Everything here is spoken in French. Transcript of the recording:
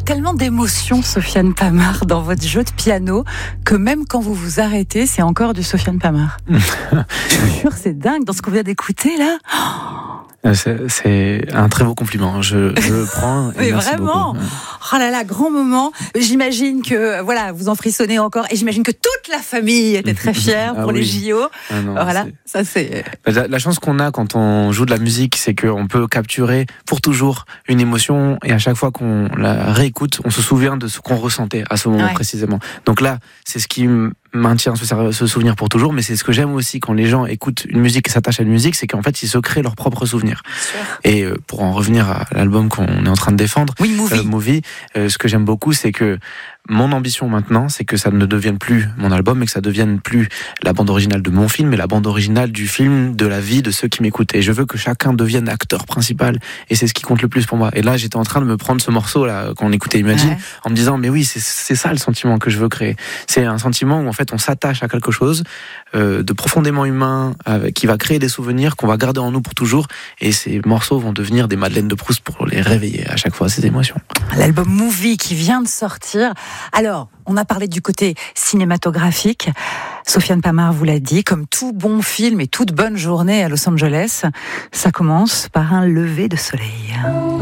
tellement d'émotions, Sofiane Pamart, dans votre jeu de piano, que même quand vous vous arrêtez, c'est encore du Sofiane Pamart. Je vous jure, c'est dingue, dans ce qu'on vient d'écouter, là. C'est un très beau compliment. Je le prends. Mais merci vraiment. beaucoup. Oh là là, grand moment. J'imagine que, voilà, vous en frissonnez encore. Et j'imagine que toute la famille était très fière pour les JO. Ah non, voilà, ça c'est... La chance qu'on a quand on joue de la musique, c'est qu'on peut capturer pour toujours une émotion. Et à chaque fois qu'on la réécoute, on se souvient de ce qu'on ressentait à ce moment précisément. Donc là, c'est ce qui maintient ce souvenir pour toujours, mais c'est ce que j'aime aussi quand les gens écoutent une musique et s'attachent à une musique, c'est qu'en fait ils se créent leurs propres souvenirs. Et pour en revenir à l'album qu'on est en train de défendre, Movie, ce que j'aime beaucoup, c'est que mon ambition maintenant, c'est que ça ne devienne plus mon album, mais que ça devienne plus la bande originale de mon film, mais la bande originale du film, de la vie de ceux qui m'écoutent. Et je veux que chacun devienne acteur principal, et c'est ce qui compte le plus pour moi. Et là, j'étais en train de me prendre ce morceau là quand on écoutait Imagine, en me disant mais oui, c'est ça le sentiment que je veux créer. C'est un sentiment où en fait on s'attache à quelque chose de profondément humain, qui va créer des souvenirs qu'on va garder en nous pour toujours. Et ces morceaux vont devenir des Madeleines de Proust pour les réveiller à chaque fois, ces émotions. L'album Movie qui vient de sortir. Alors, on a parlé du côté cinématographique. Sofiane Pamart vous l'a dit, comme tout bon film et toute bonne journée à Los Angeles, ça commence par un lever de soleil.